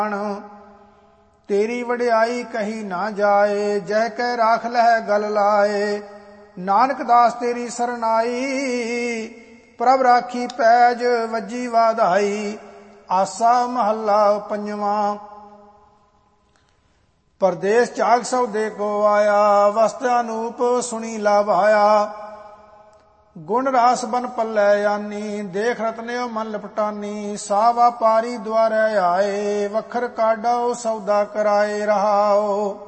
तेरी वडियाई कही ना जाए, जह कै राख लह गल लाए। नानक दास तेरी सरनाई, प्रभ राखी पैज वजी वाधाई। आसा महला पंजवा। परदेस चाग सौदे को आया, वस्त अनूप सुनी लाभाया। गुण रास बन पल्लै यानी, देख रतन्यो मन लपटानी। सा व्यापारी द्वारे आए, वखर काडो सौदा कराए रहाओ।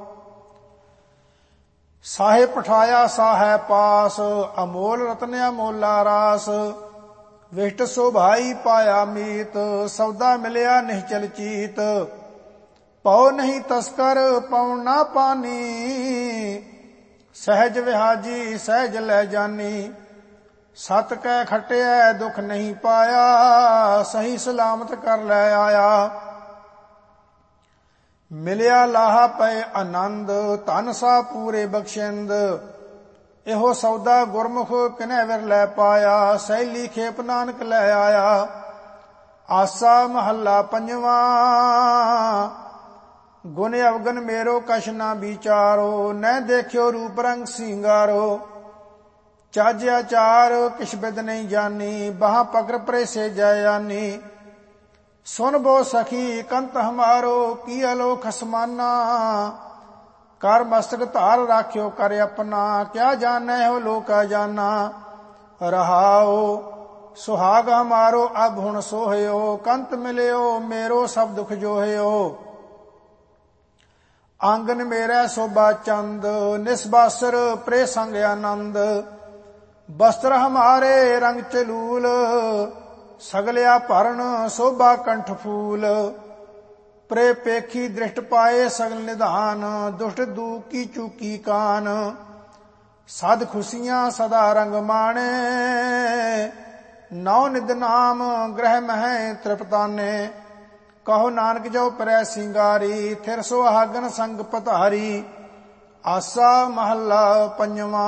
साहे पठाया साहे पास, अमोल रतन अमोला रास। विष्ट सो भाई पाया मीत, सौदा मिलिया निश्चल चीत। पौ नहीं तस्कर पौ ना पानी, सहज विहाजी सहज लै जानी। सत कै खटिया दुख नहीं पाया, सही सलामत कर लै आया। मिलिया लाहा पै आनंद, धन सा पूरे बख्शिंद। एहो सौदा गुरमुख किनै विर लै पाया, सैली खेप नानक लै आया। आसा महला पंजवा। गुण अवगन मेरो कछ ना विचारो, न देखियो रूप रंग सिंगारो। चज आचार किछ बिद नहीं जानी, बाह पकर प्रेसे जयानी। सुन बो सखी कंत हमारो, की अलोक समाना। कर मस्तक धार राख्यो कर अपना, क्या जाने हो लोका जाना। रहाओ सुहाग हमारो अब हुण सोहयो, कंत मिलियो मेरो सब दुख जोहयो। आंगन मेरा शोभा चंद, निस्बासर प्रे संग आनंद। वस्त्र हमारे रंग चलूल, सगलिया भरण शोभा कंठ फूल। प्रे पेखी दृष्ट पाए सगल निधान, दुष्ट दूक की चूकी कान। सद खुशियां सदा रंग माणे, नौ निद नाम ग्रह मह तृपताने। कहो नानक जो परै सिंगारी, थिर सुहागन संग पधारी। आसा महला पंजवा।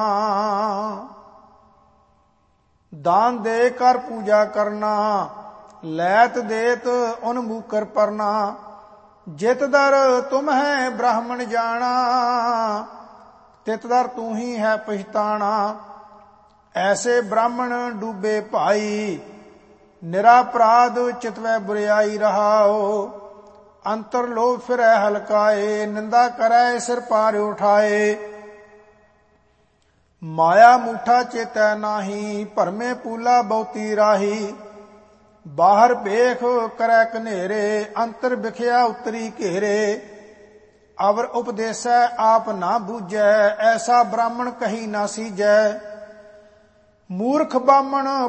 दान दे कर पूजा करना, लैत देत उन्मूकर परना। जित दर तुम है ब्राह्मण जाना, तित दर तू ही है पछताना। ऐसे ब्राह्मण डूबे भाई, निरापराध चितवै बुराई रहाओ। अंतर लोभ फिरै हलकाए, निंदा करै सिर पार उठाए। माया मूठा चेतै नाही, भरमे पूला बहुती राही। बाहर बेख करै कनेरे, अंतर बिखया उतरी घेरे। अवर उपदेसै आप ना बूझै, ऐसा ब्राह्मण कही ना सीजै। मूर्ख बामण